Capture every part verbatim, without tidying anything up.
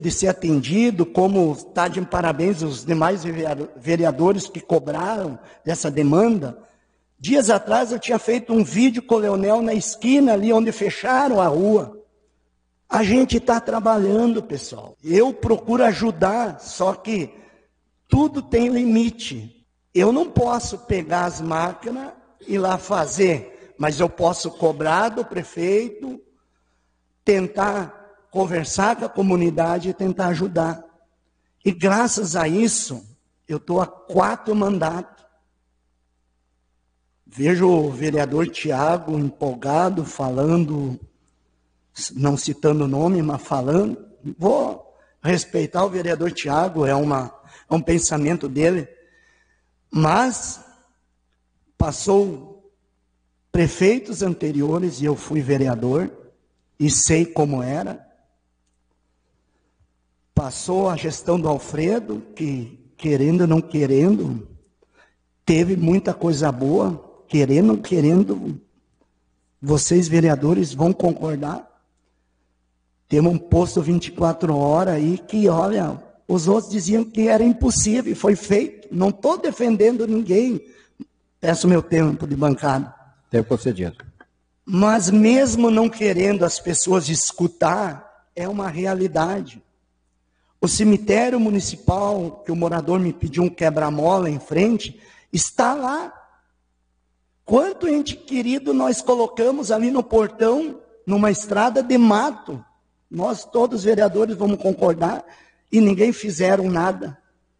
de ser atendido, como está de parabéns os demais vereadores que cobraram dessa demanda. Dias atrás eu tinha feito um vídeo com o Leonel na esquina ali onde fecharam a rua. A gente está trabalhando, pessoal. Eu procuro ajudar, só que tudo tem limite. Eu não posso pegar as máquinas e ir lá fazer, mas eu posso cobrar do prefeito, tentar conversar com a comunidade e tentar ajudar. E graças a isso, eu estou há quatro mandatos. Vejo o vereador Tiago empolgado, falando, não citando o nome, mas falando. Vou respeitar o vereador Tiago, é, uma, é um pensamento dele. Mas passou prefeitos anteriores e eu fui vereador e sei como era. Passou a gestão do Alfredo, que querendo ou não querendo, teve muita coisa boa. Querendo ou não querendo, vocês vereadores vão concordar. Temos um posto vinte e quatro horas aí que, olha, os outros diziam que era impossível e foi feito. Não estou defendendo ninguém. Peço meu tempo de bancada. Tempo concedido. Mas mesmo não querendo as pessoas escutar, é uma realidade. O cemitério municipal, que o morador me pediu um quebra-mola em frente, está lá. Quanto ente querido nós colocamos ali no portão, numa estrada de mato. Nós todos os vereadores vamos concordar e ninguém fizeram nada.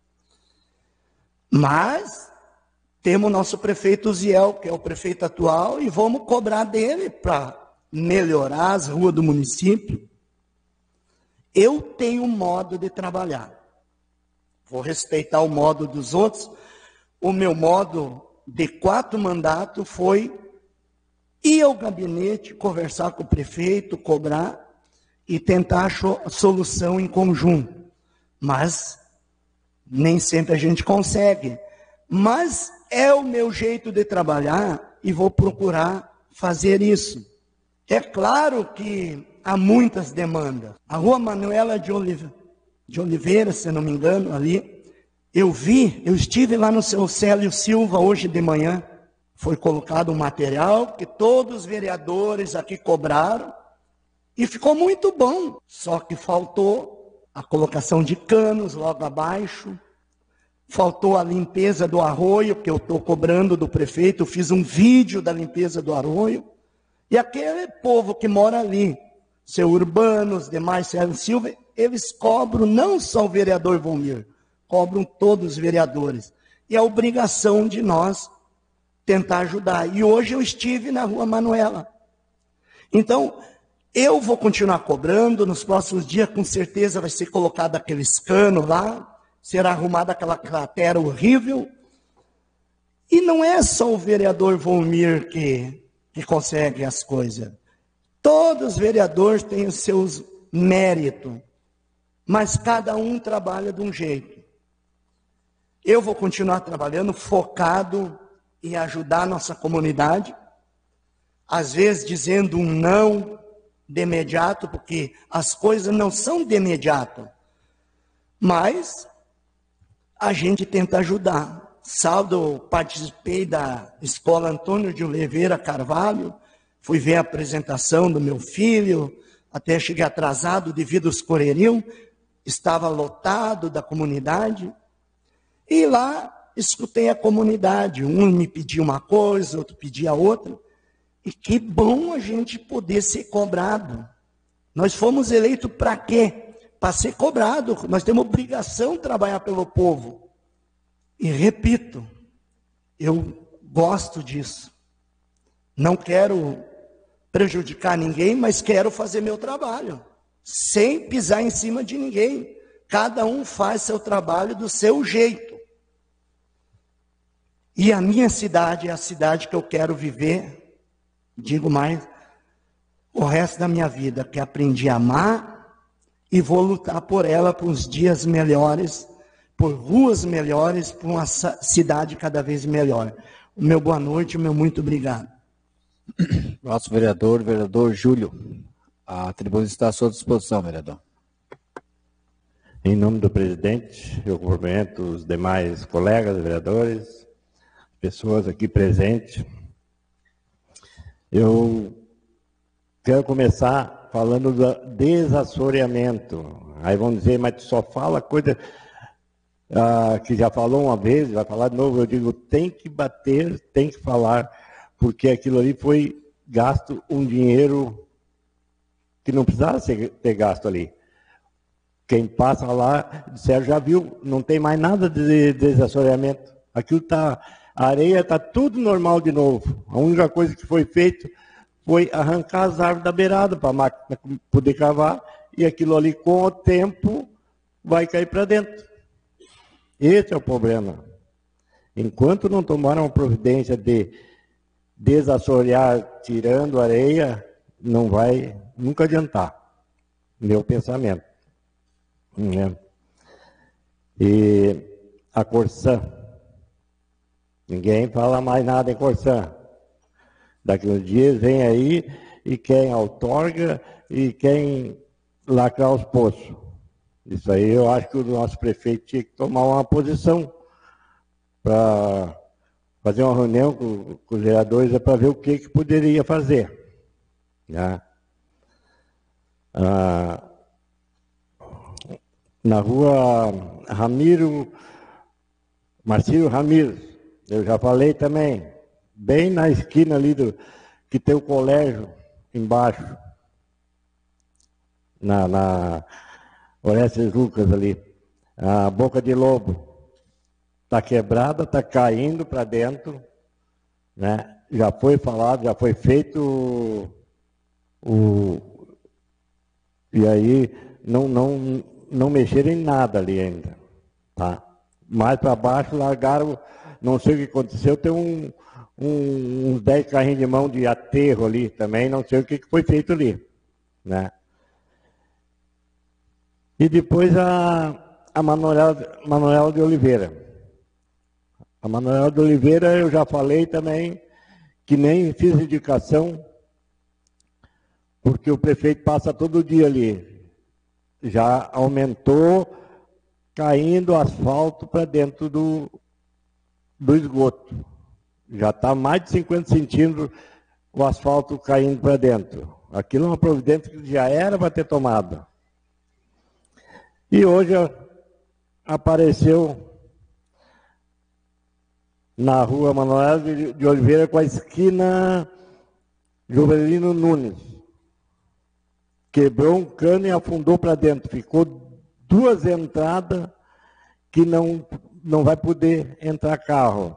Mas temos o nosso prefeito Ziel, que é o prefeito atual, e vamos cobrar dele para melhorar as ruas do município. Eu tenho um modo de trabalhar. Vou respeitar o modo dos outros. O meu modo de quatro mandatos foi ir ao gabinete, conversar com o prefeito, cobrar e tentar a solução em conjunto. Mas nem sempre a gente consegue. Mas é o meu jeito de trabalhar e vou procurar fazer isso. É claro que há muitas demandas. A Rua Manuela de Oliveira, de Oliveira, se não me engano, ali, eu vi, eu estive lá no seu Célio Silva hoje de manhã, foi colocado um material que todos os vereadores aqui cobraram e ficou muito bom, só que faltou a colocação de canos logo abaixo, faltou a limpeza do arroio, que eu estou cobrando do prefeito, eu fiz um vídeo da limpeza do arroio, e aquele povo que mora ali, seu Urbano, os demais Célio Silva, eles cobram não só o vereador Volmir, cobram todos os vereadores. E é obrigação de nós tentar ajudar. E hoje eu estive na Rua Manuela. Então, eu vou continuar cobrando, nos próximos dias com certeza vai ser colocado aqueles canos lá, será arrumada aquela cratera horrível. E não é só o vereador Volmir que, que consegue as coisas. Todos os vereadores têm os seus méritos, mas cada um trabalha de um jeito. Eu vou continuar trabalhando focado em ajudar a nossa comunidade, às vezes dizendo um não de imediato, porque as coisas não são de imediato, mas a gente tenta ajudar. Sábado participei da Escola Antônio de Oliveira Carvalho, fui ver a apresentação do meu filho, até cheguei atrasado devido aos correriam, estava lotado da comunidade, e lá escutei a comunidade, um me pedia uma coisa, outro pedia outra, e que bom a gente poder ser cobrado. Nós fomos eleitos para quê? Para ser cobrado, nós temos obrigação de trabalhar pelo povo. E repito, eu gosto disso. Não quero prejudicar ninguém, mas quero fazer meu trabalho, sem pisar em cima de ninguém. Cada um faz seu trabalho do seu jeito. E a minha cidade é a cidade que eu quero viver, digo mais, o resto da minha vida, que aprendi a amar e vou lutar por ela, por uns dias melhores, por ruas melhores, por uma cidade cada vez melhor. O meu boa noite, o meu muito obrigado. Nosso vereador, vereador Júlio, a tribuna está à sua disposição, vereador. Em nome do presidente, eu cumprimento os demais colegas vereadores, pessoas aqui presentes. Eu quero começar falando do desassoreamento. Aí vão dizer, mas tu só fala coisa ah, que já falou uma vez, vai falar de novo. Eu digo, tem que bater, tem que falar, porque aquilo ali foi gasto um dinheiro que não precisava ser, ter gasto ali. Quem passa lá, disseram, já viu, não tem mais nada de desassoreamento. Aquilo tá, a areia está tudo normal de novo. A única coisa que foi feito foi arrancar as árvores da beirada para a máquina poder cavar, e aquilo ali, com o tempo, vai cair para dentro. Esse é o problema. Enquanto não tomaram a providência de desassorear, tirando areia, não vai nunca adiantar. Meu pensamento. Né? E a Corsã. Ninguém fala mais nada em Corsã. Daqui uns dias vem aí e quem outorga e quem lacrar os poços. Isso aí eu acho que o nosso prefeito tinha que tomar uma posição para fazer uma reunião com, com os vereadores para ver o que, que poderia fazer. Né? Ah, na rua Ramiro, Marcílio Ramiro, eu já falei também, bem na esquina ali do que tem o colégio embaixo, na, na Orestes Lucas ali, a Boca de Lobo, está quebrada, está caindo para dentro, né? Já foi falado, já foi feito o, o e aí não, não, não mexeram em nada ali ainda, tá? Mais para baixo largaram, não sei o que aconteceu, tem um, um, uns dez carrinhos de mão de aterro ali também, não sei o que foi feito ali, né? E depois a, a Manuela, Manuela de Oliveira. A Manuela de Oliveira eu já falei também que nem fiz indicação, porque o prefeito passa todo dia ali. Já aumentou, caindo asfalto para dentro do, do esgoto. Já está mais de cinquenta centímetros o asfalto caindo para dentro. Aquilo é uma providência que já era para ter tomado. E hoje apareceu na rua Manuel de Oliveira com a esquina Jovelino Nunes. Quebrou um cano e afundou para dentro. Ficou duas entradas que não, não vai poder entrar carro.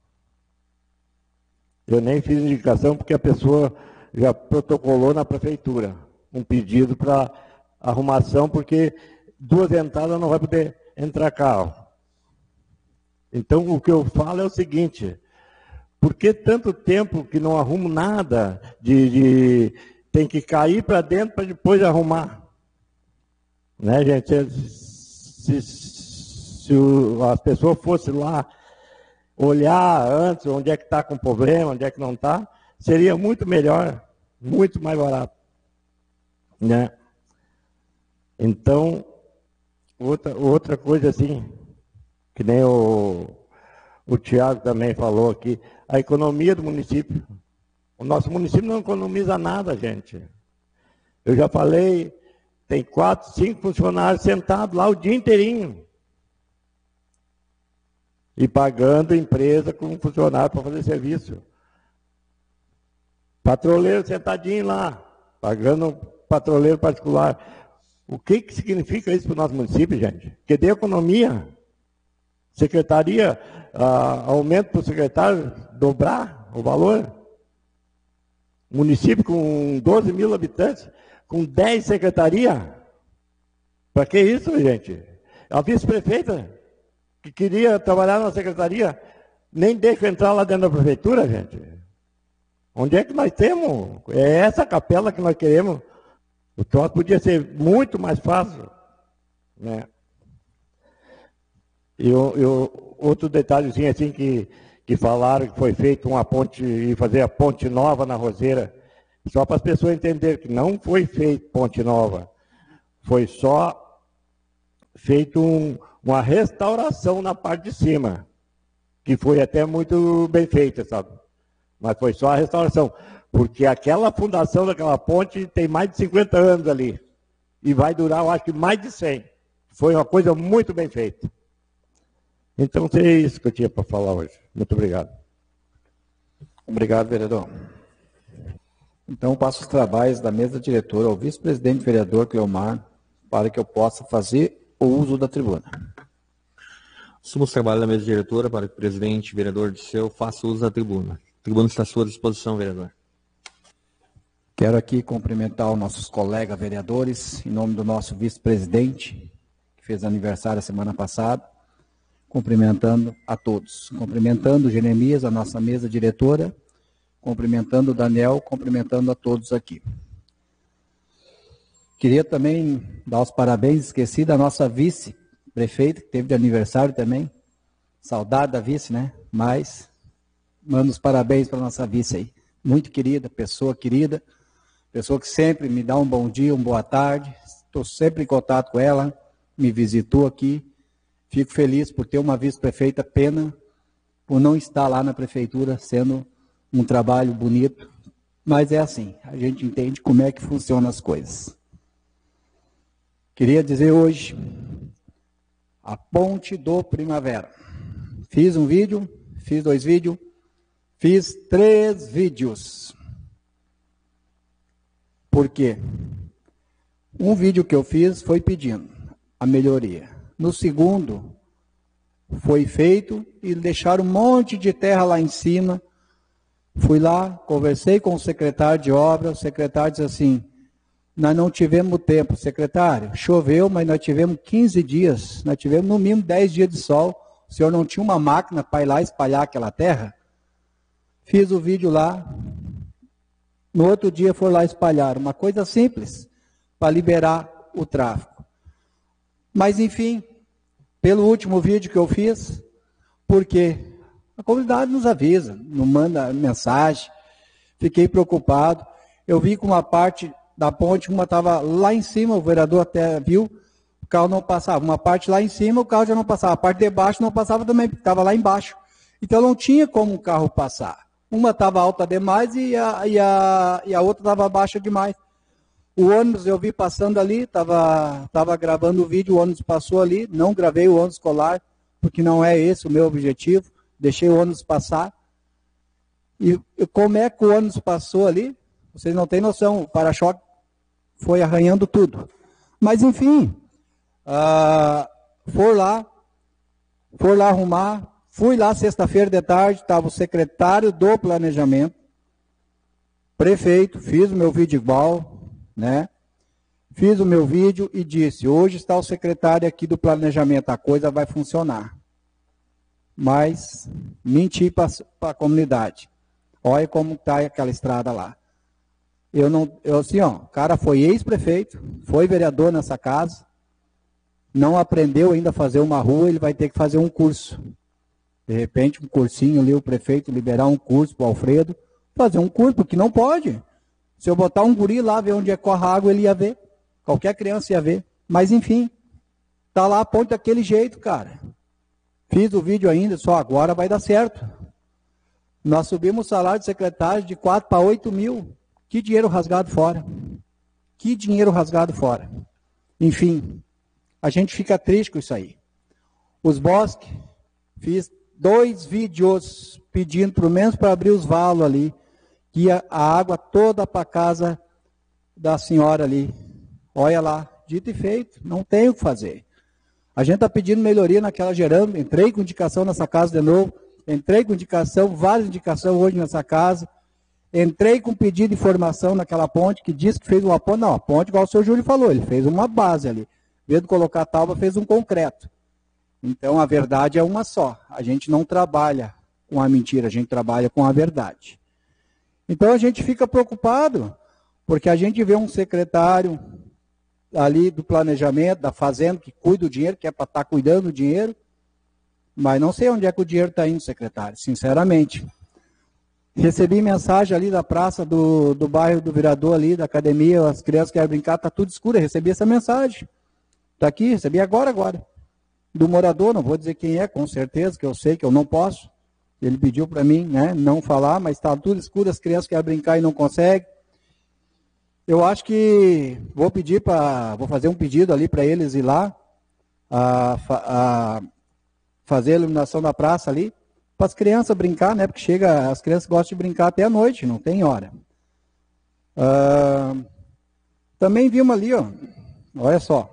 Eu nem fiz indicação porque a pessoa já protocolou na prefeitura um pedido para arrumação, porque duas entradas não vai poder entrar carro. Então, o que eu falo é o seguinte, por que tanto tempo que não arrumo nada, de, de tem que cair para dentro para depois arrumar? Né, gente? Se, se, se o, as pessoas fossem lá olhar antes onde é que está com problema, onde é que não está, seria muito melhor, muito mais barato. Né? Então, outra, outra coisa assim, que nem o, o Tiago também falou aqui, a economia do município. O nosso município não economiza nada, gente. Eu já falei, tem quatro, cinco funcionários sentados lá o dia inteirinho. E pagando empresa com funcionário para fazer serviço. Patroleiro sentadinho lá, pagando patroleiro particular. O que, que significa isso para o nosso município, gente? Que dê economia. Secretaria, ah, aumento para o secretário, dobrar o valor. Município com doze mil habitantes, com dez secretarias. Para que isso, gente? A vice-prefeita, que queria trabalhar na secretaria, nem deixa entrar lá dentro da prefeitura, gente. Onde é que nós temos? É essa capela que nós queremos. O troço podia ser muito mais fácil. Né? E eu, eu, outro detalhezinho assim que, que falaram que foi feito uma ponte, e fazer a ponte nova na Roseira, só para as pessoas entenderem que não foi feita ponte nova, foi só feito um, uma restauração na parte de cima, que foi até muito bem feita, sabe? Mas foi só a restauração, porque aquela fundação daquela ponte tem mais de cinquenta anos ali, e vai durar, eu acho que mais de cem. Foi uma coisa muito bem feita. Então, é isso que eu tinha para falar hoje. Muito obrigado. Obrigado, vereador. Então, passo os trabalhos da mesa diretora ao vice-presidente vereador Cleomar, para que eu possa fazer o uso da tribuna. Assumo os trabalhos da mesa diretora para que o presidente, vereador Disseu, faça uso da tribuna. A tribuna está à sua disposição, vereador. Quero aqui cumprimentar os nossos colegas vereadores, em nome do nosso vice-presidente, que fez aniversário a semana passada, cumprimentando a todos. Cumprimentando o Jeremias, a nossa mesa diretora, cumprimentando o Daniel, cumprimentando a todos aqui. Queria também dar os parabéns, esqueci da nossa vice-prefeita, que teve de aniversário também. Saudade da vice, né? Mas mando os parabéns para a nossa vice aí. Muito querida, pessoa querida, pessoa que sempre me dá um bom dia, uma boa tarde. Estou sempre em contato com ela, me visitou aqui. Fico feliz por ter uma vice-prefeita, pena por não estar lá na prefeitura, sendo um trabalho bonito. Mas é assim, a gente entende como é que funcionam as coisas. Queria dizer hoje, a Ponte do Primavera. Fiz um vídeo, fiz dois vídeos, fiz três vídeos. Por quê? Um vídeo que eu fiz foi pedindo a melhoria. No segundo, foi feito e deixaram um monte de terra lá em cima. Fui lá, conversei com o secretário de obra, o secretário disse assim, nós não tivemos tempo, secretário, choveu, mas nós tivemos quinze dias, nós tivemos no mínimo dez dias de sol, o senhor não tinha uma máquina para ir lá espalhar aquela terra? Fiz o vídeo lá, no outro dia foram lá espalhar, uma coisa simples, para liberar o tráfego. Mas enfim, pelo último vídeo que eu fiz, porque a comunidade nos avisa, não manda mensagem, fiquei preocupado, eu vi que uma parte da ponte, uma estava lá em cima, o vereador até viu, o carro não passava. Uma parte lá em cima, o carro já não passava. A parte de baixo não passava também, porque estava lá embaixo. Então não tinha como o carro passar. Uma estava alta demais e a, e a, e a outra estava baixa demais. O ônibus eu vi passando ali, estava tava gravando o vídeo, o ônibus passou ali, não gravei o ônibus escolar, porque não é esse o meu objetivo, deixei o ônibus passar. E, e como é que o ônibus passou ali? Vocês não têm noção, o para-choque foi arranhando tudo. Mas, enfim, uh, for lá, for lá arrumar, fui lá sexta-feira de tarde, estava o secretário do planejamento, prefeito, fiz o meu vídeo igual, né? Fiz o meu vídeo e disse, hoje está o secretário aqui do planejamento, a coisa vai funcionar. Mas menti para a comunidade. Olha como está aquela estrada lá. Eu não, eu assim, ó, o cara foi ex-prefeito, foi vereador nessa casa, não aprendeu ainda a fazer uma rua, ele vai ter que fazer um curso. De repente, um cursinho ali, o prefeito liberar um curso para o Alfredo, fazer um curso, porque não pode. Se eu botar um guri lá, ver onde é que corre a água, ele ia ver. Qualquer criança ia ver. Mas, enfim, tá lá a ponte daquele jeito, cara. Fiz o vídeo ainda, só agora vai dar certo. Nós subimos o salário de secretário de quatro para oito mil. Que dinheiro rasgado fora. Que dinheiro rasgado fora. Enfim, a gente fica triste com isso aí. Os bosques, fiz dois vídeos pedindo, pelo menos para abrir os valos ali, que ia a água toda para a casa da senhora ali. Olha lá, dito e feito, não tem o que fazer. A gente está pedindo melhoria naquela gerando, entrei com indicação nessa casa de novo, entrei com indicação, várias indicações hoje nessa casa, entrei com pedido de informação naquela ponte, que disse que fez uma ponte, não, a ponte, igual o senhor Júlio falou, ele fez uma base ali, em vez de colocar a tábua, fez um concreto. Então, a verdade é uma só, a gente não trabalha com a mentira, a gente trabalha com a verdade. Então, a gente fica preocupado, porque a gente vê um secretário ali do planejamento, da fazenda, que cuida do dinheiro, que é para estar cuidando do dinheiro, mas não sei onde é que o dinheiro está indo, secretário, sinceramente. Recebi mensagem ali da praça do, do bairro do Virador ali, da academia, as crianças querem brincar, está tudo escuro, eu recebi essa mensagem. Está aqui, recebi agora, agora. Do morador, não vou dizer quem é, com certeza, que eu sei que eu não posso. Ele pediu para mim, né, não falar, mas está tudo escuro, as crianças querem brincar e não conseguem. Eu acho que vou pedir para, vou fazer um pedido ali para eles ir lá, a, a fazer a iluminação da praça ali, para as crianças brincar, né, porque chega, as crianças gostam de brincar até a noite, não tem hora. Ah, também vimos ali, ó, olha só.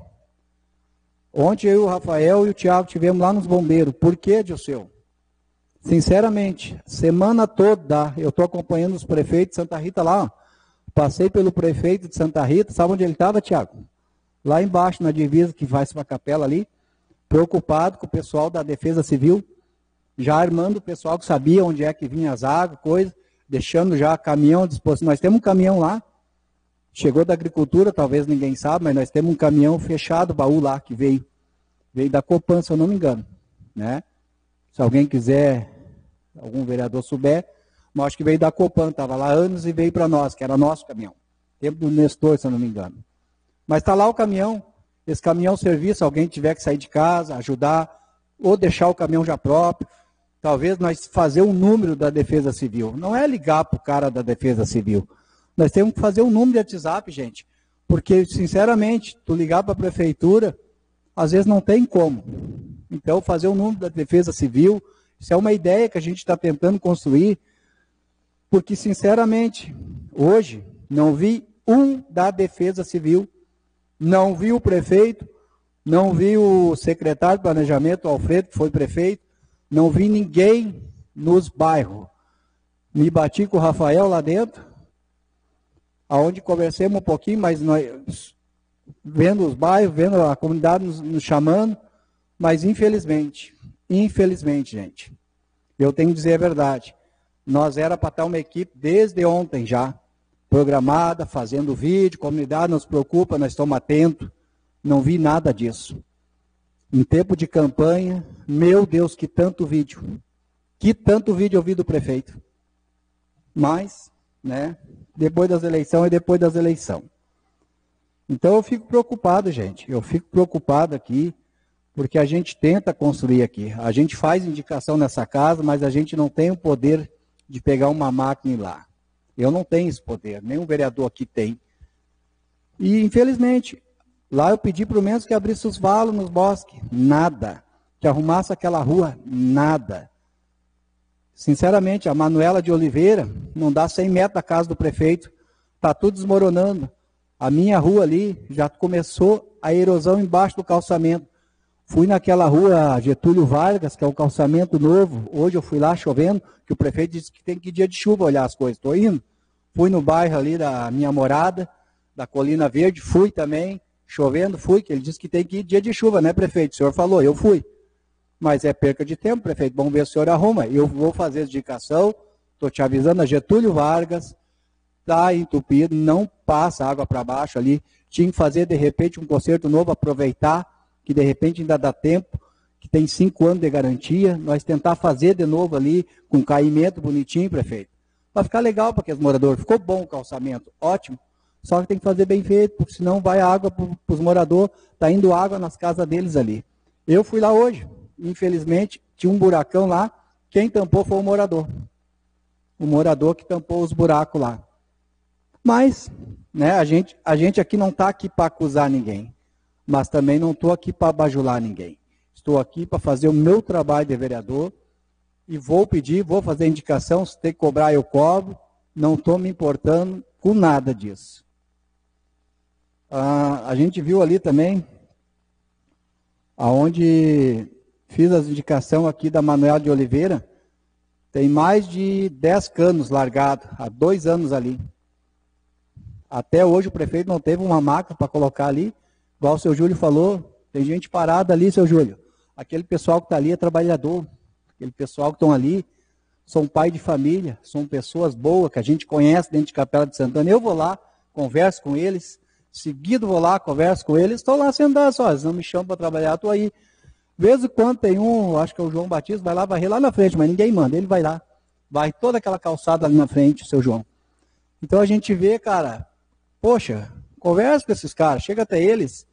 Ontem eu, o Rafael e o Tiago tivemos lá nos bombeiros. Por quê, Dilceu? Sinceramente, semana toda eu estou acompanhando os prefeitos de Santa Rita lá. Ó. Passei pelo prefeito de Santa Rita, sabe onde ele estava, Tiago? Lá embaixo, na divisa que vai para a capela ali, preocupado com o pessoal da Defesa Civil, já armando o pessoal que sabia onde é que vinha as águas, coisa, deixando já caminhão à disposição. Nós temos um caminhão lá, chegou da agricultura, talvez ninguém sabe, mas nós temos um caminhão fechado, baú lá, que veio, veio da Copan, se eu não me engano, né? Se alguém quiser, algum vereador souber, mas acho que veio da Copan, estava lá anos e veio para nós, que era nosso caminhão. Tempo do Nestor, se eu não me engano. Mas está lá o caminhão, esse caminhão serviço, se alguém tiver que sair de casa, ajudar, ou deixar o caminhão já próprio, talvez nós fazer um número da Defesa Civil. Não é ligar para o cara da Defesa Civil. Nós temos que fazer um número de WhatsApp, gente, porque, sinceramente, tu ligar para a prefeitura, às vezes não tem como. Então, fazer um número da Defesa Civil, isso é uma ideia que a gente está tentando construir, porque, sinceramente, hoje, não vi um da Defesa Civil, não vi o prefeito, não vi o secretário de Planejamento, o Alfredo, que foi prefeito, não vi ninguém nos bairros. Me bati com o Rafael lá dentro, aonde conversamos um pouquinho, mas nós, vendo os bairros, vendo a comunidade nos, nos chamando, mas infelizmente, infelizmente, gente, eu tenho que dizer a verdade, nós era para estar uma equipe desde ontem já, programada, fazendo vídeo, comunidade nos preocupa, nós estamos atentos, não vi nada disso. Em tempo de campanha, meu Deus, que tanto vídeo, que tanto vídeo eu vi do prefeito. Mas, né, depois das eleições e depois das eleições. Então eu fico preocupado, gente, eu fico preocupado aqui, porque a gente tenta construir aqui, a gente faz indicação nessa casa, mas a gente não tem o poder de pegar uma máquina e ir lá. Eu não tenho esse poder, nenhum vereador aqui tem. E, infelizmente, lá eu pedi pelo menos que abrisse os valos nos bosques, nada. Que arrumasse aquela rua, nada. Sinceramente, a Manuela de Oliveira não dá cem metros da casa do prefeito, está tudo desmoronando. A minha rua ali já começou a erosão embaixo do calçamento. Fui naquela rua Getúlio Vargas, que é o calçamento novo. Hoje eu fui lá chovendo, que o prefeito disse que tem que ir dia de chuva olhar as coisas. Estou indo. Fui no bairro ali da minha morada, da Colina Verde, fui também, chovendo, fui, que ele disse que tem que ir dia de chuva, né, prefeito? O senhor falou, eu fui. Mas é perca de tempo, prefeito, vamos ver se o senhor arruma. Eu vou fazer a indicação, estou te avisando, a Getúlio Vargas está entupido, não passa água para baixo ali. Tinha que fazer, de repente, um conserto novo, aproveitar, que de repente ainda dá tempo, que tem cinco anos de garantia, nós tentar fazer de novo ali, com caimento bonitinho, prefeito. Vai ficar legal para aqueles moradores. Ficou bom o calçamento, ótimo. Só que tem que fazer bem feito, porque senão vai água para os moradores, está indo água nas casas deles ali. Eu fui lá hoje, infelizmente, tinha um buracão lá, quem tampou foi o morador. O morador que tampou os buracos lá. Mas, né, a gente, a gente aqui não está aqui para acusar ninguém, mas também não estou aqui para bajular ninguém. Estou aqui para fazer o meu trabalho de vereador e vou pedir, vou fazer indicação, se tem que cobrar eu cobro, não estou me importando com nada disso. Ah, a gente viu ali também, aonde fiz as indicações aqui da Manuela de Oliveira, tem mais de dez canos largados, há dois anos ali. Até hoje o prefeito não teve uma máquina para colocar ali, igual o seu Júlio falou, tem gente parada ali, seu Júlio. Aquele pessoal que está ali é trabalhador, aquele pessoal que estão ali são pai de família, são pessoas boas que a gente conhece dentro de Capela de Santana. Eu vou lá, converso com eles, seguido vou lá, converso com eles, estou lá sentado só, eles não me chamam para trabalhar, estou aí. De vez em quando tem um, acho que é o João Batista, vai lá varrer lá na frente, mas ninguém manda, ele vai lá. Vai toda aquela calçada ali na frente, seu João. Então a gente vê, cara, poxa, conversa com esses caras, chega até eles,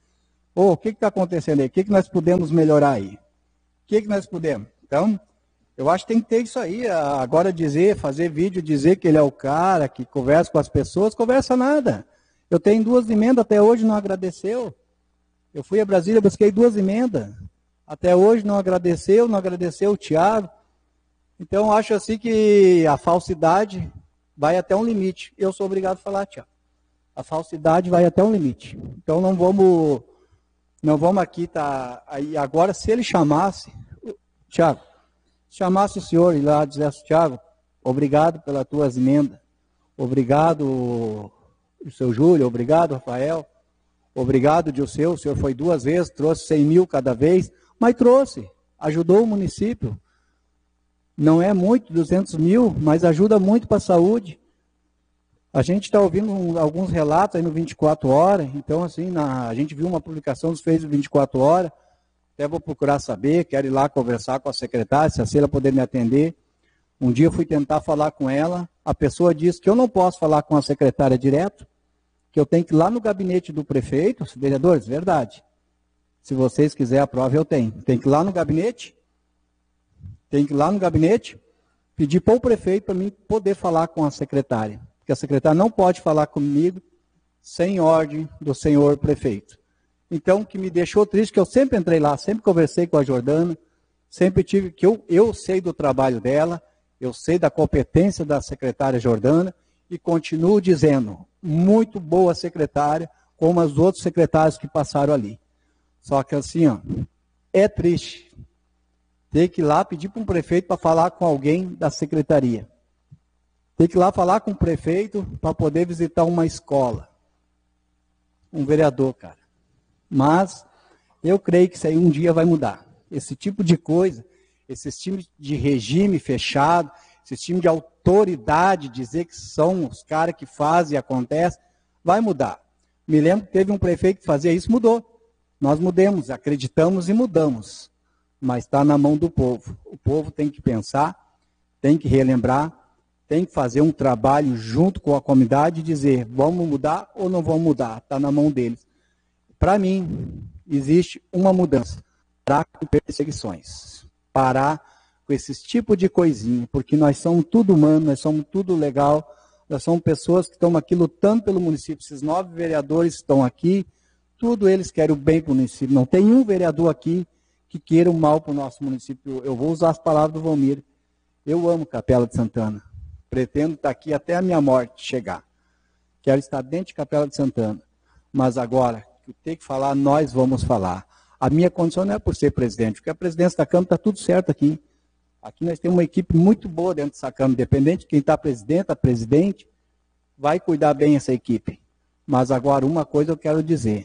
Ô, o que está acontecendo aí? O que, que nós podemos melhorar aí? O que, que nós podemos? Então, eu acho que tem que ter isso aí. Agora dizer, fazer vídeo, dizer que ele é o cara que conversa com as pessoas, conversa nada. Eu tenho duas emendas, até hoje não agradeceu. Eu fui a Brasília, busquei duas emendas. Até hoje não agradeceu, não agradeceu o Thiago. Então, acho assim que a falsidade vai até um limite. Eu sou obrigado a falar, Thiago. A falsidade vai até um limite. Então, não vamos, não vamos aqui tá aí agora. Se ele chamasse, Thiago, chamasse o senhor e lá dissesse, Thiago, obrigado pelas tuas emendas. Obrigado, o seu Júlio. Obrigado, Rafael. Obrigado, Dilceu. O senhor foi duas vezes, trouxe cem mil cada vez, mas trouxe, ajudou o município. Não é muito, duzentos mil, mas ajuda muito para a saúde. A gente está ouvindo um, alguns relatos aí no vinte e quatro horas, então assim, na, a gente viu uma publicação dos feitos vinte e quatro horas, até vou procurar saber, quero ir lá conversar com a secretária, se a Sheila puder me atender. Um dia eu fui tentar falar com ela, a pessoa disse que eu não posso falar com a secretária direto, que eu tenho que ir lá no gabinete do prefeito, vereadores, verdade. Se vocês quiserem a prova, eu tenho. Tem que ir lá no gabinete, tem que ir lá no gabinete, pedir para o prefeito para mim poder falar com a secretária. Porque a secretária não pode falar comigo sem ordem do senhor prefeito. Então, o que me deixou triste, que eu sempre entrei lá, sempre conversei com a Jordana, sempre tive, que eu, eu sei do trabalho dela, eu sei da competência da secretária Jordana, e continuo dizendo, muito boa secretária, como as outros secretários que passaram ali. Só que assim, ó, é triste ter que ir lá pedir para um prefeito para falar com alguém da secretaria. Ter que ir lá falar com o prefeito para poder visitar uma escola. Um vereador, cara. Mas eu creio que isso aí um dia vai mudar. Esse tipo de coisa, esse time de regime fechado, esse time de autoridade, dizer que são os caras que fazem e acontece, vai mudar. Me lembro que teve um prefeito que fazia isso, mudou. Nós mudamos, acreditamos e mudamos. Mas está na mão do povo. O povo tem que pensar, tem que relembrar, tem que fazer um trabalho junto com a comunidade e dizer, vamos mudar ou não vamos mudar? Está na mão deles. Para mim, existe uma mudança. Parar com perseguições. Parar com esse tipo de coisinha, porque nós somos tudo humano, nós somos tudo legal, nós somos pessoas que estão aqui lutando pelo município. Esses nove vereadores estão aqui, tudo eles querem o bem para o município. Não tem um vereador aqui que queira o mal para o nosso município. Eu vou usar as palavras do Valmir. Eu amo Capela de Santana. Pretendo estar aqui até a minha morte chegar. Quero estar dentro de Capela de Santana. Mas agora, que tem que falar, nós vamos falar. A minha condição não é por ser presidente, porque a presidência da Câmara está tudo certo aqui. Aqui nós temos uma equipe muito boa dentro dessa Câmara, independente de quem está presidente, a presidente, vai cuidar bem essa equipe. Mas agora, uma coisa eu quero dizer.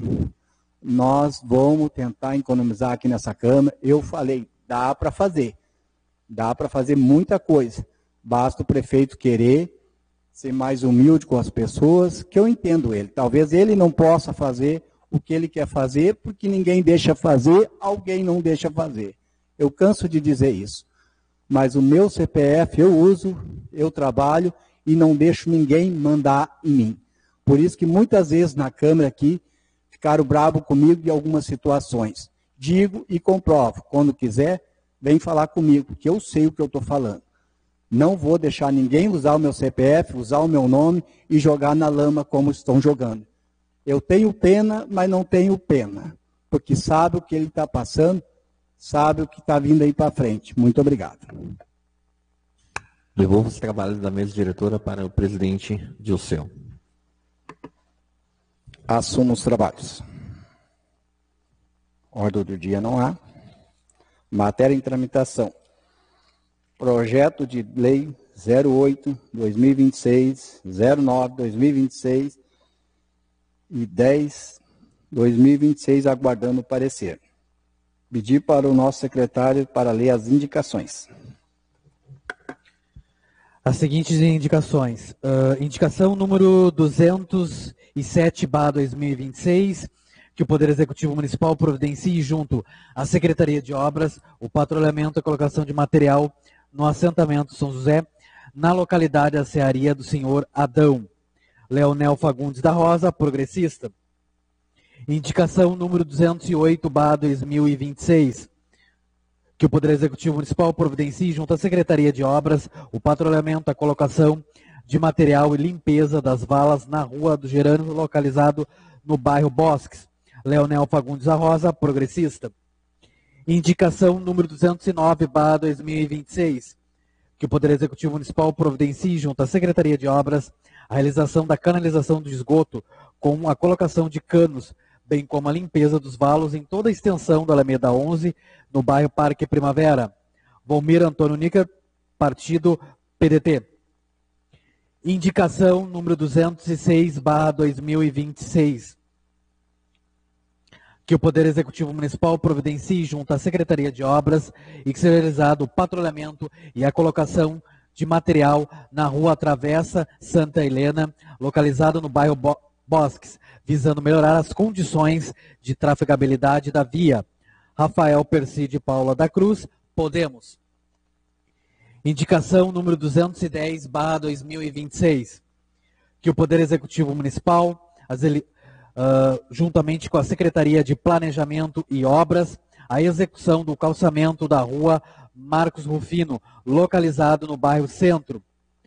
Nós vamos tentar economizar aqui nessa Câmara. Eu falei, dá para fazer. Dá para fazer muita coisa. Basta o prefeito querer ser mais humilde com as pessoas, que eu entendo ele. Talvez ele não possa fazer o que ele quer fazer, porque ninguém deixa fazer, alguém não deixa fazer. Eu canso de dizer isso. Mas o meu C P F eu uso, eu trabalho e não deixo ninguém mandar em mim. Por isso que muitas vezes na Câmara aqui, ficaram bravo comigo em algumas situações. Digo e comprovo. Quando quiser, vem falar comigo, que eu sei o que eu estou falando. Não vou deixar ninguém usar o meu C P F, usar o meu nome e jogar na lama como estão jogando. Eu tenho pena, mas não tenho pena. Porque sabe o que ele está passando, sabe o que está vindo aí para frente. Muito obrigado. Devolvo os trabalhos da mesa diretora para o presidente Dilceu. Assumo os trabalhos. Ordem do dia não há. Matéria em tramitação. Projeto de lei zero oito barra dois mil e vinte e seis, zero nove barra dois mil e vinte e seis e dez barra dois mil e vinte e seis, aguardando o parecer. Pedir para o nosso secretário para ler as indicações. As seguintes indicações. Uh, indicação número duzentos e sete barra dois mil e vinte e seis, que o Poder Executivo Municipal providencie junto à Secretaria de Obras o patrulhamento e a colocação de material no assentamento São José, na localidade da Cearia do senhor Adão. Leonel Fagundes da Rosa, progressista. Indicação número duzentos e oito barra dois mil e vinte e seis, que o Poder Executivo Municipal providencie junto à Secretaria de Obras o patrulhamento, a colocação de material e limpeza das valas na Rua do Gerânio, localizado no bairro Bosques. Leonel Fagundes da Rosa, progressista. Indicação número duzentos e nove barra dois mil e vinte e seis, que o Poder Executivo Municipal providencie junto à Secretaria de Obras a realização da canalização do esgoto com a colocação de canos, bem como a limpeza dos valos em toda a extensão da Alameda onze, no bairro Parque Primavera. Volmir Antônio Nícar, partido P D T. Indicação número duzentos e seis barra dois mil e vinte e seis, que o Poder Executivo Municipal providencie junto à Secretaria de Obras e que seja realizado o patrulhamento e a colocação de material na Rua Travessa Santa Helena, localizado no bairro Bo Bosques, visando melhorar as condições de trafegabilidade da via. Rafael Percy de Paula da Cruz, Podemos. Indicação número duzentos e dez barra dois mil e vinte e seis, que o Poder Executivo Municipal, as ele, uh, juntamente com a Secretaria de Planejamento e Obras, a execução do calçamento da Rua Marcos Rufino, localizado no bairro Centro.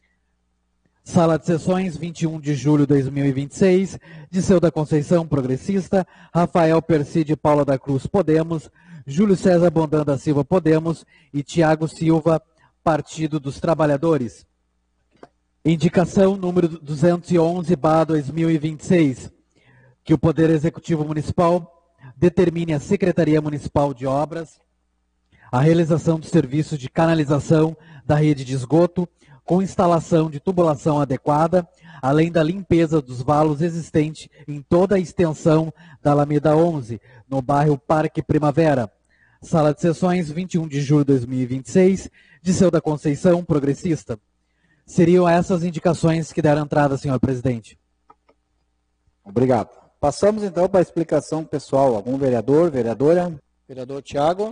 Sala de Sessões, vinte e um de julho de dois mil e vinte e seis, Disseu da Conceição, progressista, Rafael Percy de Paula da Cruz, Podemos, Júlio César Bondan da Silva, Podemos, e Tiago Silva, Partido dos Trabalhadores. Indicação número duzentos e onze barra dois mil e vinte e seis, que o Poder Executivo Municipal determine à Secretaria Municipal de Obras a realização dos serviços de canalização da rede de esgoto, com instalação de tubulação adequada, além da limpeza dos valos existentes em toda a extensão da Alameda onze, no bairro Parque Primavera. Sala de Sessões, vinte e um de julho de dois mil e vinte e seis, Disseu da Conceição, progressista. Seriam essas indicações que deram entrada, senhor presidente. Obrigado. Passamos então para a explicação pessoal. Algum vereador, vereadora? Vereador Tiago.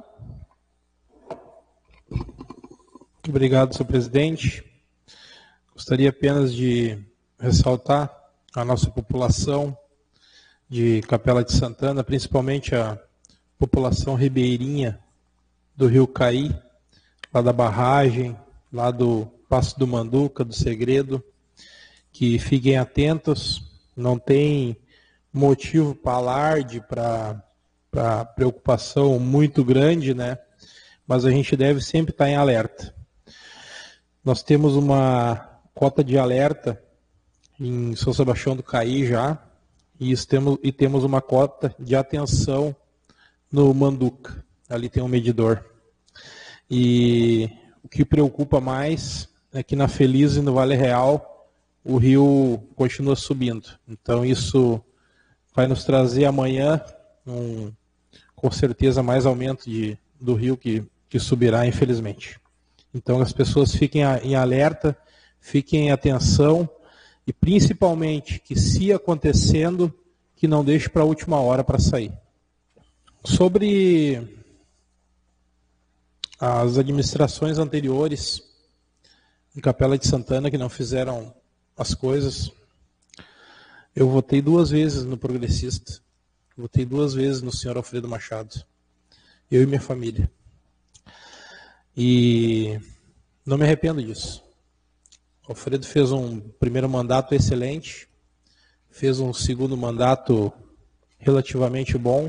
Obrigado, senhor presidente. Gostaria apenas de ressaltar a nossa população de Capela de Santana, principalmente a população ribeirinha do Rio Caí, lá da barragem, lá do Passo do Manduca, do Segredo, que fiquem atentos, não tem motivo para alarde, para preocupação muito grande, né? Mas a gente deve sempre estar em alerta. Nós temos uma cota de alerta em São Sebastião do Caí já, e temos, e temos uma cota de atenção no Manduca. Ali tem um medidor. E o que preocupa mais é que na Feliz e no Vale Real o rio continua subindo. Então isso vai nos trazer amanhã, um, com certeza, mais aumento de, do rio que, que subirá, infelizmente. Então as pessoas fiquem em alerta, fiquem em atenção e principalmente que, se acontecendo, que não deixe para a última hora para sair. Sobre as administrações anteriores em Capela de Santana que não fizeram as coisas, eu votei duas vezes no progressista, votei duas vezes no senhor Alfredo Machado, eu e minha família. E não me arrependo disso. O Alfredo fez um primeiro mandato excelente, fez um segundo mandato relativamente bom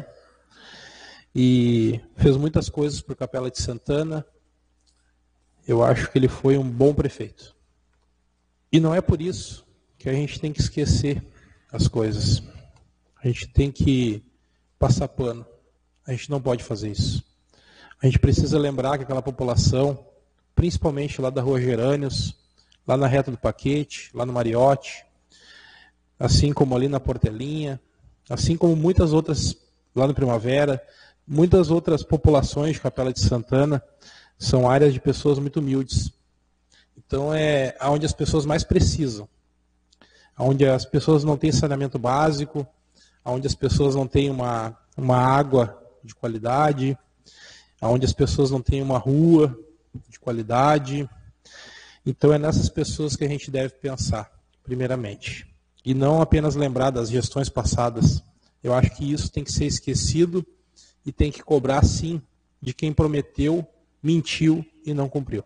e fez muitas coisas por Capela de Santana. Eu acho que ele foi um bom prefeito. E não é por isso que a gente tem que esquecer as coisas. A gente tem que passar pano. A gente não pode fazer isso. A gente precisa lembrar que aquela população, principalmente lá da Rua Gerânios, lá na Reta do Paquete, lá no Mariote, assim como ali na Portelinha, assim como muitas outras lá no Primavera, muitas outras populações de Capela de Santana, são áreas de pessoas muito humildes. Então é onde as pessoas mais precisam, onde as pessoas não têm saneamento básico, onde as pessoas não têm uma, uma água de qualidade, onde as pessoas não têm uma rua de qualidade. Então é nessas pessoas que a gente deve pensar, primeiramente. E não apenas lembrar das gestões passadas. Eu acho que isso tem que ser esquecido e tem que cobrar, sim, de quem prometeu, mentiu e não cumpriu.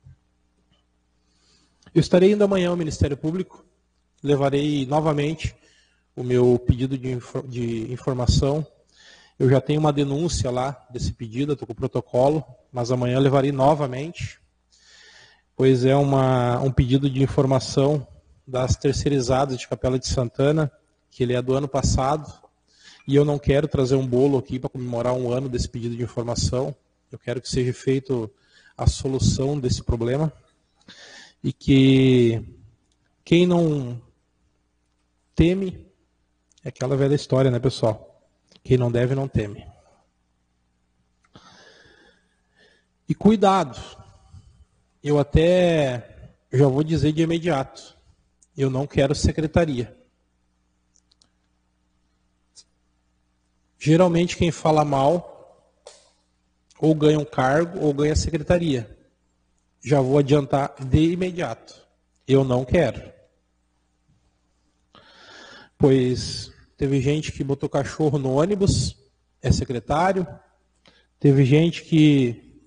Eu estarei indo amanhã ao Ministério Público, levarei novamente o meu pedido de, infor- de informação. Eu já tenho uma denúncia lá desse pedido, estou com o protocolo, mas amanhã eu levarei novamente, pois é uma, um pedido de informação das terceirizadas de Capela de Santana, que ele é do ano passado, e eu não quero trazer um bolo aqui para comemorar um ano desse pedido de informação. Eu quero que seja feito a solução desse problema e que quem não teme, é aquela velha história, né, pessoal? Quem não deve, não teme. E cuidado, eu até já vou dizer de imediato, eu não quero secretaria. Geralmente quem fala mal, ou ganha um cargo, ou ganha secretaria. Já vou adiantar de imediato, eu não quero. Pois teve gente que botou cachorro no ônibus, é secretário. Teve gente que...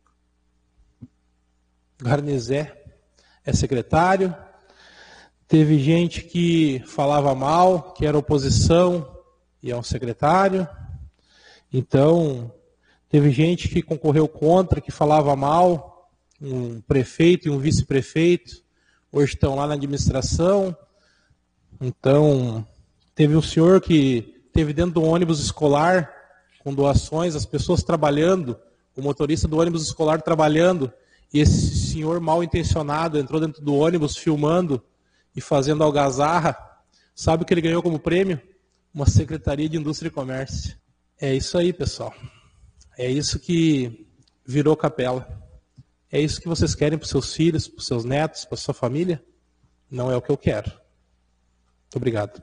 Garnizé é secretário. Teve gente que falava mal, que era oposição e é um secretário. Então, teve gente que concorreu contra, que falava mal, um prefeito e um vice-prefeito, hoje estão lá na administração. Então, teve um senhor que teve dentro do ônibus escolar, com doações, as pessoas trabalhando, o motorista do ônibus escolar trabalhando, e esse senhor mal intencionado entrou dentro do ônibus filmando e fazendo algazarra. Sabe o que ele ganhou como prêmio? Uma Secretaria de Indústria e Comércio. É isso aí, pessoal. É isso que virou Capela. É isso que vocês querem para os seus filhos, para os seus netos, para a sua família? Não é o que eu quero. Muito obrigado.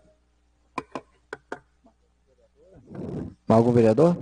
Algum vereador?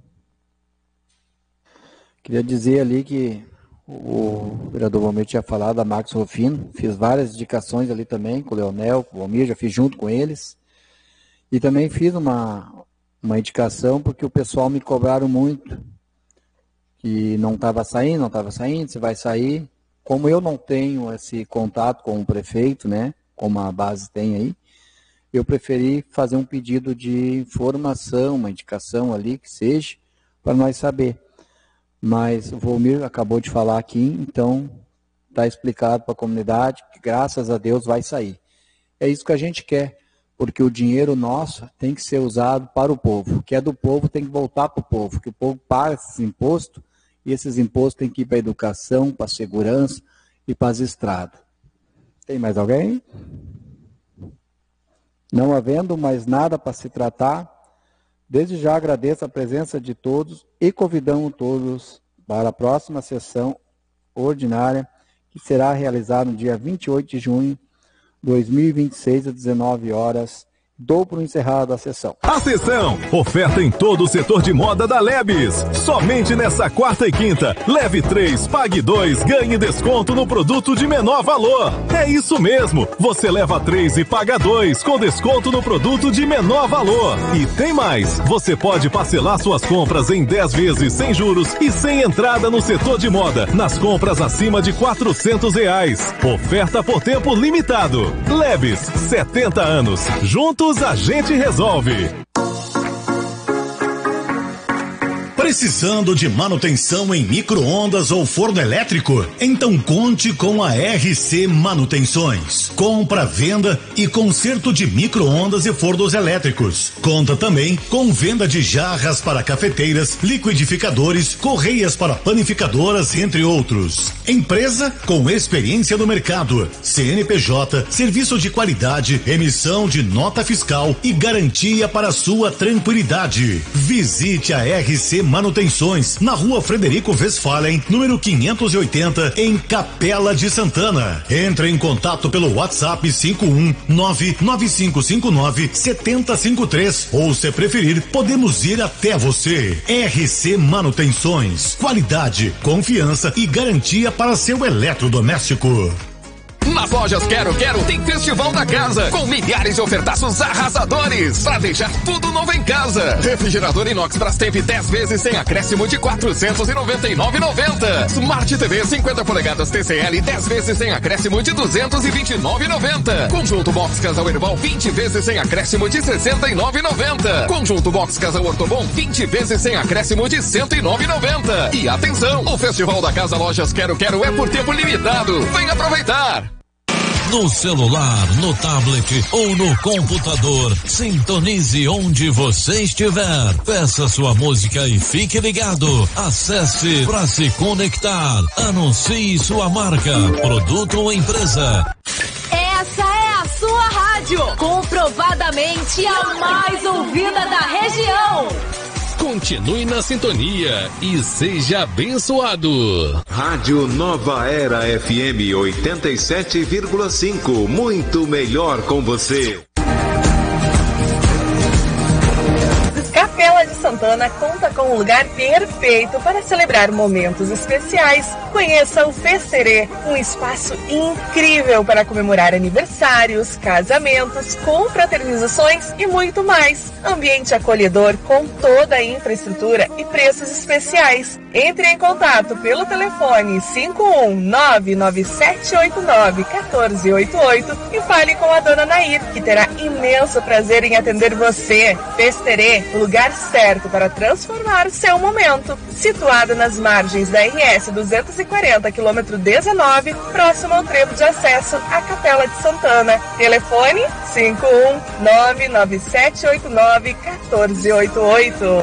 Queria dizer ali que o vereador Valmir tinha falado da Max Rufino, fiz várias indicações ali também, com o Leonel, com o Valmir, já fiz junto com eles. E também fiz uma, uma indicação porque o pessoal me cobraram muito, que não estava saindo, não estava saindo, você vai sair. Como eu não tenho esse contato com o prefeito, né, como a base tem aí, eu preferi fazer um pedido de informação, uma indicação ali, que seja, para nós saber. Mas o Valmir acabou de falar aqui, então está explicado para a comunidade que, graças a Deus, vai sair. É isso que a gente quer, porque o dinheiro nosso tem que ser usado para o povo. O que é do povo tem que voltar para o povo, que o povo paga esses impostos, e esses impostos têm que ir para a educação, para a segurança e para as estradas. Tem mais alguém? Não havendo mais nada para se tratar, desde já agradeço a presença de todos e convidamos todos para a próxima sessão ordinária, que será realizada no dia vinte e oito de junho de dois mil e vinte e seis, às dezenove horas. Dou por encerrada a sessão. A sessão, oferta em todo o setor de moda da Lebes. Somente nessa quarta e quinta, leve três, pague dois, ganhe desconto no produto de menor valor. É isso mesmo, você leva três e paga dois, com desconto no produto de menor valor. E tem mais, você pode parcelar suas compras em dez vezes sem juros e sem entrada no setor de moda, nas compras acima de quatrocentos reais. Oferta por tempo limitado. Lebes, setenta anos. Juntos a gente resolve. Precisando de manutenção em micro-ondas ou forno elétrico? Então conte com a R C Manutenções. Compra, venda e conserto de micro-ondas e fornos elétricos. Conta também com venda de jarras para cafeteiras, liquidificadores, correias para panificadoras, entre outros. Empresa com experiência no mercado, C N P J, serviço de qualidade, emissão de nota fiscal e garantia para sua tranquilidade. Visite a R C Manutenções, na rua Frederico Westphalen, número quinhentos e oitenta, em Capela de Santana. Entre em contato pelo WhatsApp cinco um nove nove cinco cinco nove sete zero cinco três ou, se preferir, podemos ir até você. R C Manutenções, qualidade, confiança e garantia para seu eletrodoméstico. Nas lojas Quero Quero tem Festival da Casa, com milhares de ofertaços arrasadores, pra deixar tudo novo em casa. Refrigerador inox Brastemp dez vezes sem acréscimo de quatrocentos e noventa e nove reais e noventa centavos. Smart T V cinquenta polegadas T C L dez vezes sem acréscimo de duzentos e vinte e nove reais e noventa centavos. Conjunto Box Casal Erval vinte vezes sem acréscimo de sessenta e nove reais e noventa centavos. Conjunto Box Casal Ortobon vinte vezes sem acréscimo de cento e nove reais e noventa centavos. E atenção, o Festival da Casa Lojas Quero Quero é por tempo limitado. Vem aproveitar! No celular, no tablet ou no computador, sintonize onde você estiver. Peça sua música e fique ligado. Acesse para se conectar. Anuncie sua marca, produto ou empresa. Essa é a sua rádio, comprovadamente a mais ouvida da região. Continue na sintonia e seja abençoado. Rádio Nova Era F M oitenta e sete vírgula cinco, muito melhor com você. Capela de Santana conta com um lugar perfeito para celebrar momentos especiais. Conheça o Festerê, um espaço incrível para comemorar aniversários, casamentos, confraternizações e muito mais. Ambiente acolhedor com toda a infraestrutura e preços especiais. Entre em contato pelo telefone cinco um nove nove sete oito nove um quatro oito oito e fale com a dona Nair, que terá imenso prazer em atender você. Festerê, o lugar certo para transformar seu momento. Situado nas margens da R S duzentos e quarenta, quilômetro dezenove, próximo ao trevo de acesso à Capela de Santana. Telefone cinco um nove nove sete oito nove um quatro oito oito.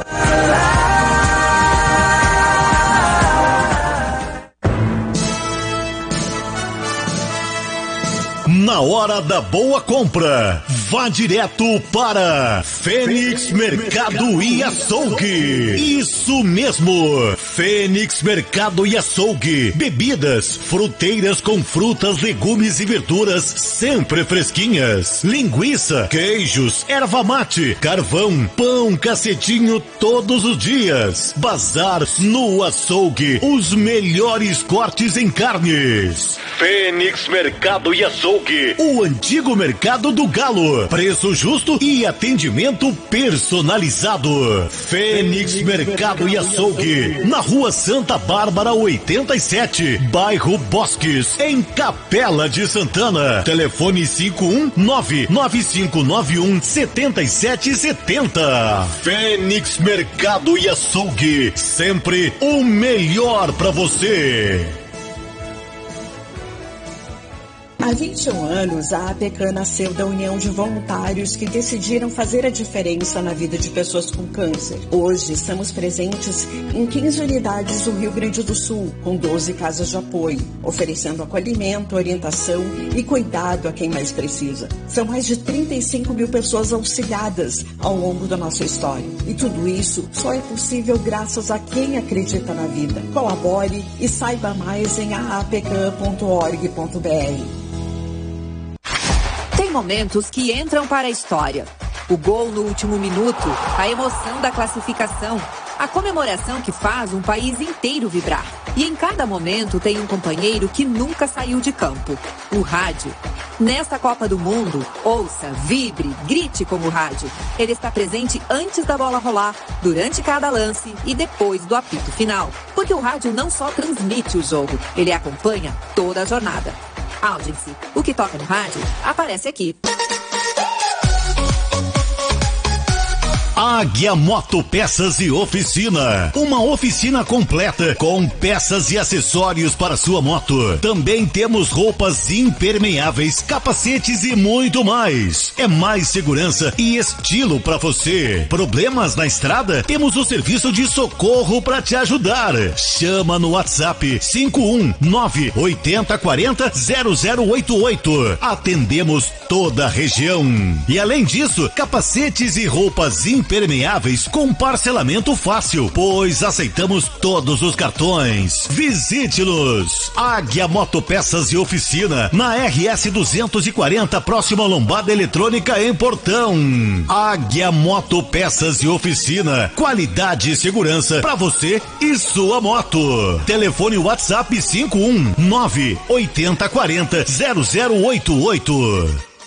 Na hora da boa compra, vá direto para Fênix Mercado e Açougue. Isso mesmo, Fênix Mercado e Açougue. Bebidas, fruteiras com frutas, legumes e verduras sempre fresquinhas. Linguiça, queijos, erva mate, carvão, pão, cacetinho todos os dias. Bazar no Açougue, os melhores cortes em carnes. Fênix Mercado e Açougue. O antigo Mercado do Galo. Preço justo e atendimento personalizado. Fênix Mercado e Açougue. Na Rua Santa Bárbara oitenta e sete, bairro Bosques, em Capela de Santana. Telefone cinco um nove nove cinco nove um sete sete sete zero. Fênix Mercado e Açougue. Sempre o melhor para você. Há vinte e um anos, a APECAM nasceu da união de voluntários que decidiram fazer a diferença na vida de pessoas com câncer. Hoje, estamos presentes em quinze unidades do Rio Grande do Sul, com doze casas de apoio, oferecendo acolhimento, orientação e cuidado a quem mais precisa. São mais de trinta e cinco mil pessoas auxiliadas ao longo da nossa história. E tudo isso só é possível graças a quem acredita na vida. Colabore e saiba mais em a a p c a m ponto org ponto b r. Tem momentos que entram para a história. O gol no último minuto, a emoção da classificação, a comemoração que faz um país inteiro vibrar. E em cada momento tem um companheiro que nunca saiu de campo, o rádio. Nesta Copa do Mundo, ouça, vibre, grite como rádio. Ele está presente antes da bola rolar, durante cada lance e depois do apito final. Porque o rádio não só transmite o jogo, ele acompanha toda a jornada. Audience, o que toca no rádio, aparece aqui. Águia Moto Peças e Oficina. Uma oficina completa com peças e acessórios para sua moto. Também temos roupas impermeáveis, capacetes e muito mais. É mais segurança e estilo para você. Problemas na estrada? Temos o serviço de socorro para te ajudar. Chama no WhatsApp cinco um nove oito zero quatro zero zero oito oito. Atendemos toda a região. E além disso, capacetes e roupas impermeáveis impermeáveis com parcelamento fácil, pois aceitamos todos os cartões. Visite-nos. Águia Motopeças e Oficina, na R S duzentos e quarenta, próximo à Lombada Eletrônica em Portão. Águia Motopeças e Oficina, qualidade e segurança para você e sua moto. Telefone WhatsApp cinco um nove oito zero quatro zero zero zero oito oito.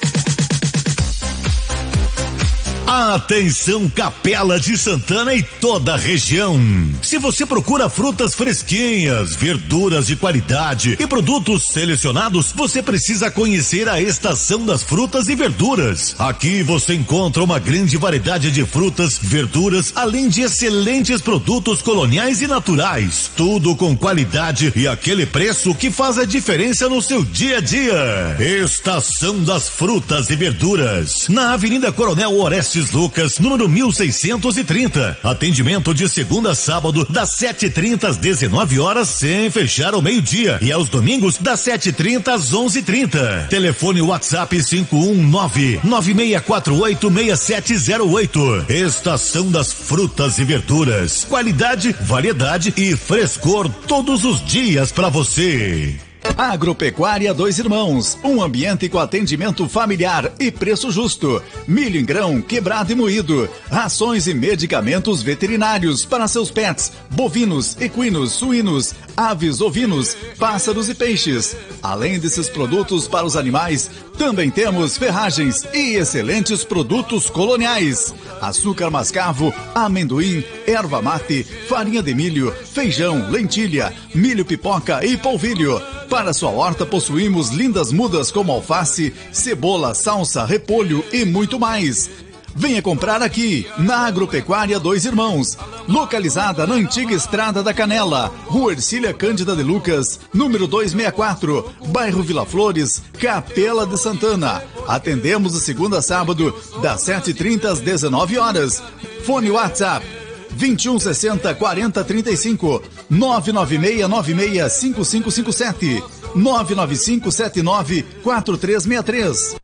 Atenção, Capela de Santana e toda a região. Se você procura frutas fresquinhas, verduras de qualidade e produtos selecionados, você precisa conhecer a Estação das Frutas e Verduras. Aqui você encontra uma grande variedade de frutas, verduras, além de excelentes produtos coloniais e naturais. Tudo com qualidade e aquele preço que faz a diferença no seu dia a dia. Estação das Frutas e Verduras, na Avenida Coronel Orestes Lucas, número mil seiscentos e trinta. Atendimento de segunda a sábado, das sete e trinta às dezenove horas, sem fechar ao meio-dia. E aos domingos, das sete e trinta às onze e trinta. Telefone WhatsApp cinco um nove nove seis quatro oito seis sete zero oito. Estação das Frutas e Verduras. Qualidade, variedade e frescor todos os dias para você. Agropecuária Dois Irmãos, um ambiente com atendimento familiar e preço justo. Milho em grão, quebrado e moído, rações e medicamentos veterinários para seus pets, bovinos, equinos, suínos, aves, ovinos, pássaros e peixes. Além desses produtos para os animais, também temos ferragens e excelentes produtos coloniais. Açúcar mascavo, amendoim, erva mate, farinha de milho, feijão, lentilha, milho pipoca e polvilho. Para sua horta possuímos lindas mudas como alface, cebola, salsa, repolho e muito mais. Venha comprar aqui, na Agropecuária Dois Irmãos, localizada na antiga Estrada da Canela, Rua Ercília Cândida de Lucas, número duzentos e sessenta e quatro, bairro Vila Flores, Capela de Santana. Atendemos de segunda a sábado, das sete e trinta às dezenove horas. Fone WhatsApp vinte e um sessenta, quarenta, trinta e cinco, nove nove seis nove seis cinco cinco cinco sete, nove nove cinco sete nove quatro três seis três.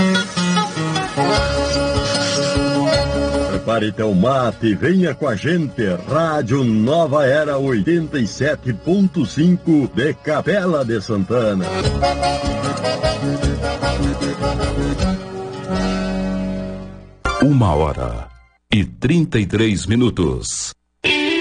Prepare teu mate e venha com a gente. Rádio Nova Era oitenta e sete ponto cinco de Capela de Santana. Uma hora e trinta e três minutos.